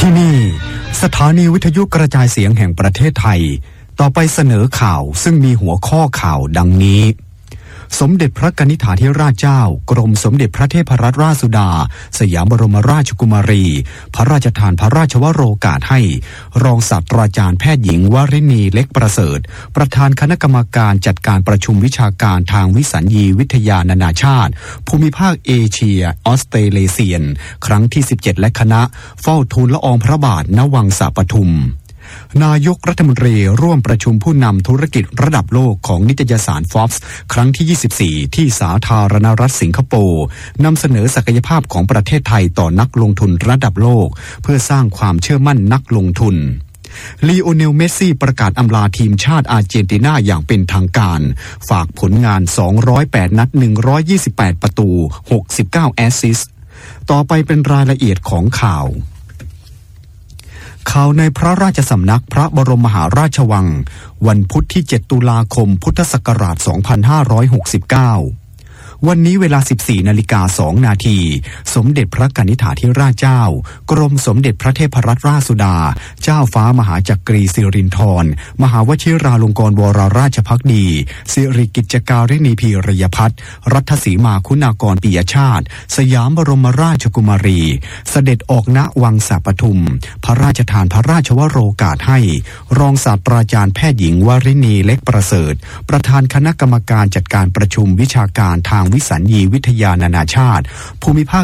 ที่นี่สถานีวิทยุกระจายเสียงแห่งประเทศไทยต่อไปเสนอข่าวซึ่งมีหัวข้อข่าวดังนี้สมเด็จพระกนิษฐาธิราชเจ้ากรมสมเด็จพระเทพรัตนราชสุดาสยามบรมราชกุมารีพระราชทานพระราชวโรกาสให้รองศาสตราจารย์แพทย์หญิงวริณีเล็กประเสริฐประธานคณะกรรมการจัดการประชุมวิชาการทางวิสัญญีวิทยานานาชาติภูมิภาคเอเชียออสเตรเลเซียนครั้งที่17และคณะเฝ้าทูลละอองพระบาทณวังสะปทุมนายกรัฐมนตรีร่วมประชุมผู้นำธุรกิจระดับโลกของนิตยสาร Forbes ครั้งที่24ที่สาธารณรัฐสิงคโปร์นำเสนอศักยภาพของประเทศไทยต่อนักลงทุนระดับโลกเพื่อสร้างความเชื่อมั่นนักลงทุนลีโอเนล เมสซี่ประกาศอำลาทีมชาติอาร์เจนตินาอย่างเป็นทางการฝากผลงาน208นัด128ประตู69แอสซิสต์ต่อไปเป็นรายละเอียดของข่าวในพระราชสำนักพระบรมมหาราชวังวันพุธที่7ตุลาคมพุทธศักราช2569วันนี้เวลา 14:02 นาทีสมเด็จพระกนิษฐาธิราชเจ้ากรมสมเด็จพระเทพรัตนราชสุดาเจ้าฟ้ามหาจักรีสิรินธรมหาวชิราลงกรณ์วรราชภักดีสิริกิจการิณีพีรยพัฒน์รัฐสีมาคุณากรปิยชาติสยามบรมราชกุมารีเสด็จออกณวังสะปทุมพระราชทานพระราชวโรกาสให้รองศาสตราจารย์แพทย์หญิงวริณีเล็กประเสริฐประธานคณะกรรมการจัดการประชุมวิชาการทางวิสัญญีวิทยานานาชาติภูมิภาค